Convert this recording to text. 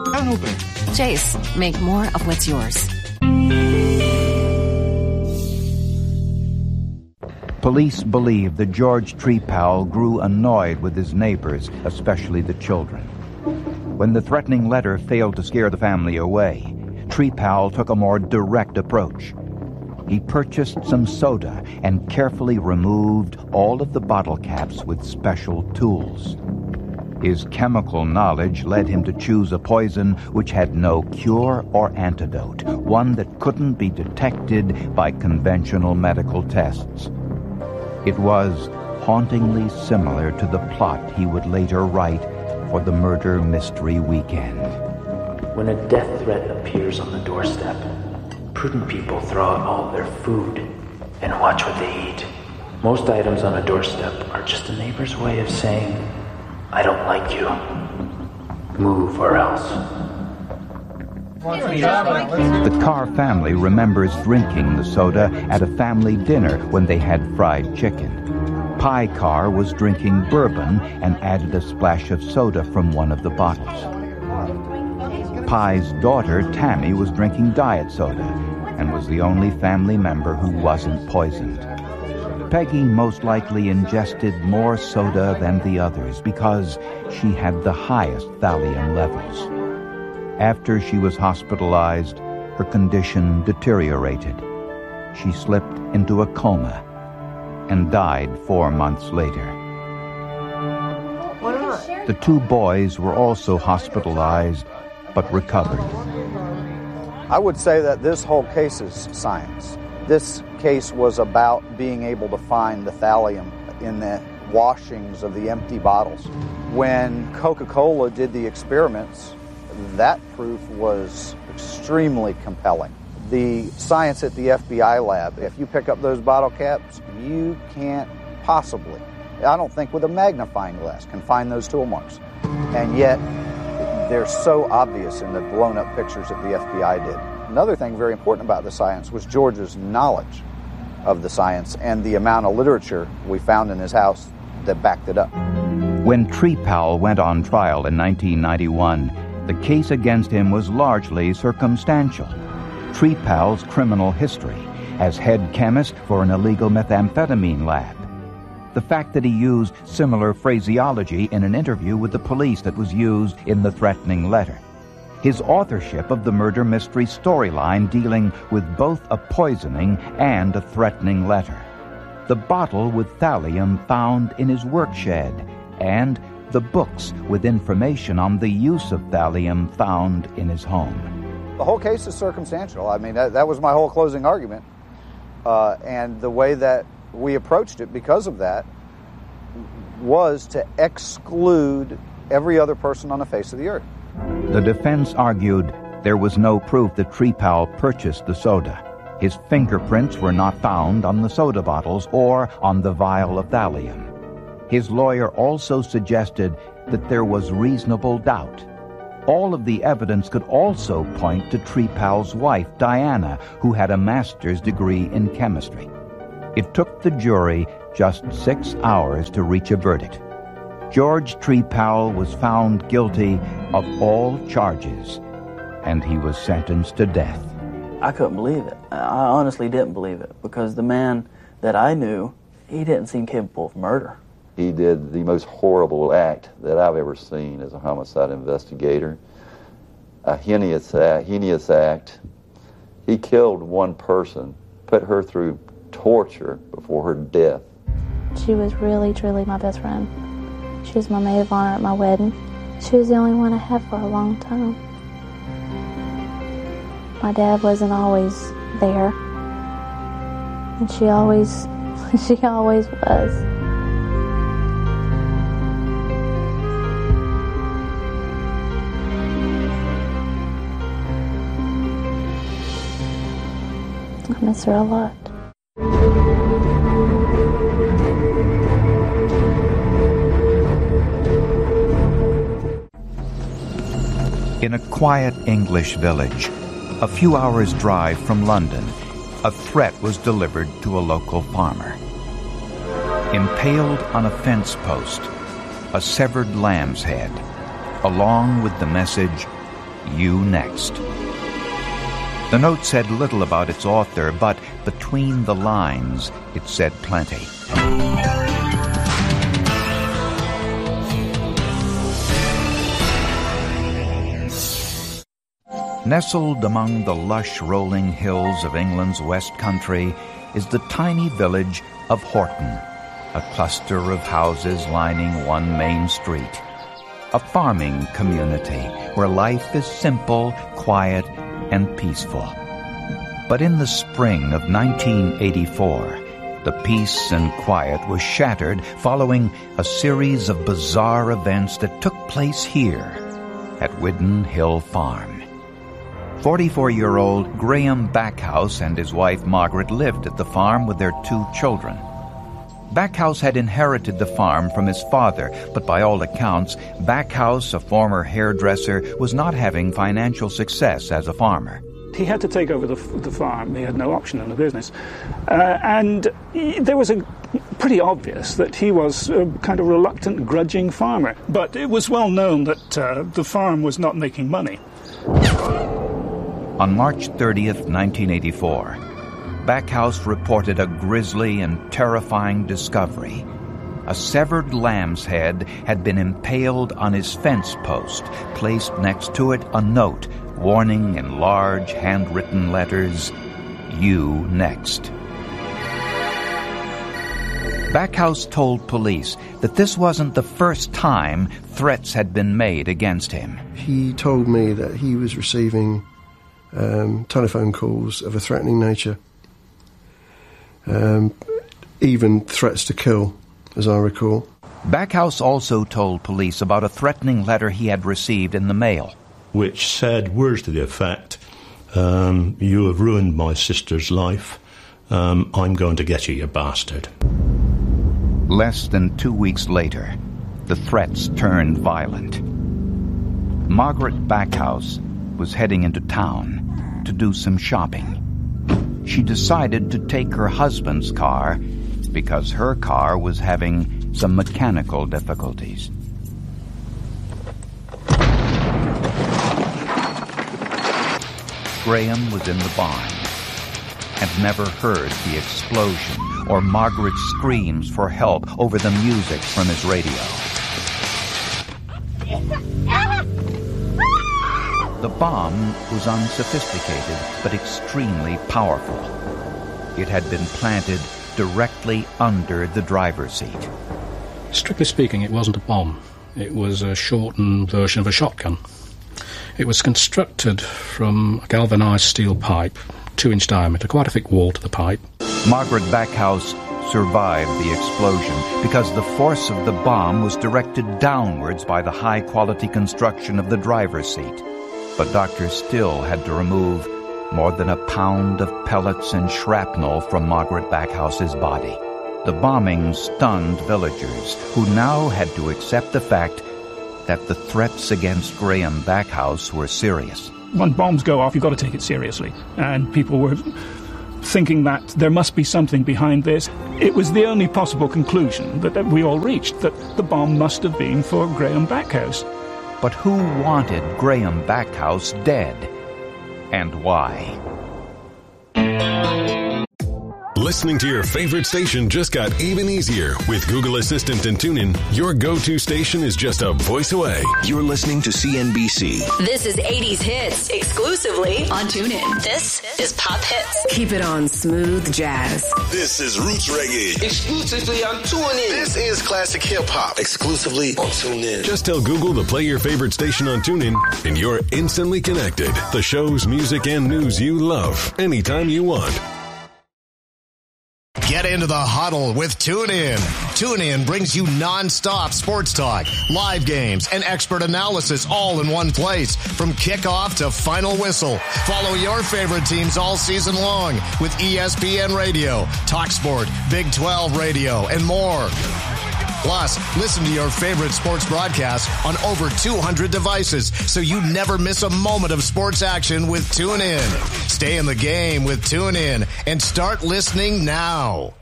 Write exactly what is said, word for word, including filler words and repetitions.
Chase, make more of what's yours. Police believe that George Trepal grew annoyed with his neighbors, especially the children. When the threatening letter failed to scare the family away, Trepal took a more direct approach. He purchased some soda and carefully removed all of the bottle caps with special tools. His chemical knowledge led him to choose a poison which had no cure or antidote, one that couldn't be detected by conventional medical tests. It was hauntingly similar to the plot he would later write for the Murder Mystery Weekend. When a death threat appears on the doorstep, prudent people throw out all their food and watch what they eat. Most items on a doorstep are just a neighbor's way of saying, I don't like you. Move or else. The Carr family remembers drinking the soda at a family dinner when they had fried chicken. Pye Carr was drinking bourbon and added a splash of soda from one of the bottles. Pye's daughter, Tammy, was drinking diet soda and was the only family member who wasn't poisoned. Peggy most likely ingested more soda than the others because she had the highest thallium levels. After she was hospitalized, her condition deteriorated. She slipped into a coma and died four months later. The two boys were also hospitalized but recovered. I would say that this whole case is science. This case was about being able to find the thallium in the washings of the empty bottles. When Coca-Cola did the experiments, that proof was extremely compelling. The science at the F B I lab, if you pick up those bottle caps, you can't possibly, I don't think with a magnifying glass, can find those tool marks. And yet, they're so obvious in the blown-up pictures that the F B I did. Another thing very important about the science was George's knowledge of the science and the amount of literature we found in his house that backed it up. When Trepal went on trial in nineteen ninety-one, the case against him was largely circumstantial. Trepal's criminal history as head chemist for an illegal methamphetamine lab. The fact that he used similar phraseology in an interview with the police that was used in the threatening letter. His authorship of the murder mystery storyline dealing with both a poisoning and a threatening letter. The bottle with thallium found in his work shed, and the books with information on the use of thallium found in his home. The whole case is circumstantial. I mean, that, that was my whole closing argument. Uh, and the way that we approached it because of that was to exclude every other person on the face of the earth. The defense argued there was no proof that Trepal purchased the soda. His fingerprints were not found on the soda bottles or on the vial of thallium. His lawyer also suggested that there was reasonable doubt. All of the evidence could also point to Trepal's wife, Diana, who had a master's degree in chemistry. It took the jury just six hours to reach a verdict. George Trepal was found guilty of all charges, and he was sentenced to death. I couldn't believe it. I honestly didn't believe it, because the man that I knew, he didn't seem capable of murder. He did the most horrible act that I've ever seen as a homicide investigator. A heinous act. Heinous act. He killed one person, put her through torture before her death. She was really, truly my best friend. She was my maid of honor at my wedding. She was the only one I had for a long time. My dad wasn't always there, and she always, she always was. I miss her a lot. In a quiet English village, a few hours' drive from London, a threat was delivered to a local farmer. Impaled on a fence post, a severed lamb's head, along with the message, You Next. The note said little about its author, but between the lines, it said plenty. Nestled among the lush rolling hills of England's West Country is the tiny village of Horton, a cluster of houses lining one main street. A farming community where life is simple, quiet, and peaceful. But in the spring of nineteen eighty-four, the peace and quiet was shattered following a series of bizarre events that took place here at Widden Hill Farm. forty-four-year-old Graham Backhouse and his wife Margaret lived at the farm with their two children. Backhouse had inherited the farm from his father, but by all accounts, Backhouse, a former hairdresser, was not having financial success as a farmer. He had to take over the, the farm. He had no option in the business. Uh, and he, there was a pretty obvious that he was a kind of reluctant, grudging farmer. But it was well known that uh, the farm was not making money. On March thirtieth, nineteen eighty-four, Backhouse reported a grisly and terrifying discovery. A severed lamb's head had been impaled on his fence post. Placed next to it a note warning in large handwritten letters, "You Next." Backhouse told police that this wasn't the first time threats had been made against him. He told me that he was receiving um, telephone calls of a threatening nature. Um, even threats to kill, as I recall. Backhouse also told police about a threatening letter he had received in the mail, which said words to the effect, um, "You have ruined my sister's life. Um, I'm going to get you, you bastard." Less than two weeks later, the threats turned violent. Margaret Backhouse was heading into town to do some shopping. She decided to take her husband's car because her car was having some mechanical difficulties. Graham was in the barn and never heard the explosion or Margaret's screams for help over the music from his radio. The bomb was unsophisticated but extremely powerful. It had been planted directly under the driver's seat. Strictly speaking, it wasn't a bomb. It was a shortened version of a shotgun. It was constructed from a galvanized steel pipe, two-inch diameter, quite a thick wall to the pipe. Margaret Backhouse survived the explosion because the force of the bomb was directed downwards by the high-quality construction of the driver's seat. But doctors still had to remove more than a pound of pellets and shrapnel from Margaret Backhouse's body. The bombing stunned villagers who now had to accept the fact that the threats against Graham Backhouse were serious. When bombs go off, you've got to take it seriously. And people were thinking that there must be something behind this. It was the only possible conclusion that, that we all reached, that the bomb must have been for Graham Backhouse. But who wanted Graham Backhouse dead? And why? Listening to your favorite station just got even easier. With Google Assistant and TuneIn, your go-to station is just a voice away. You're listening to C N B C. This is eighties Hits, exclusively on TuneIn. This is Pop Hits. Keep it on smooth jazz. This is Roots Reggae, exclusively on TuneIn. This is Classic Hip Hop, exclusively on TuneIn. Just tell Google to play your favorite station on TuneIn, and you're instantly connected. The shows, music, and news you love, anytime you want. Get into the huddle with TuneIn. TuneIn brings you non-stop sports talk, live games, and expert analysis all in one place. From kickoff to final whistle. Follow your favorite teams all season long with E S P N Radio, TalkSport, Big twelve Radio, and more. Plus, listen to your favorite sports broadcasts on over two hundred devices so you never miss a moment of sports action with TuneIn. Stay in the game with TuneIn and start listening now.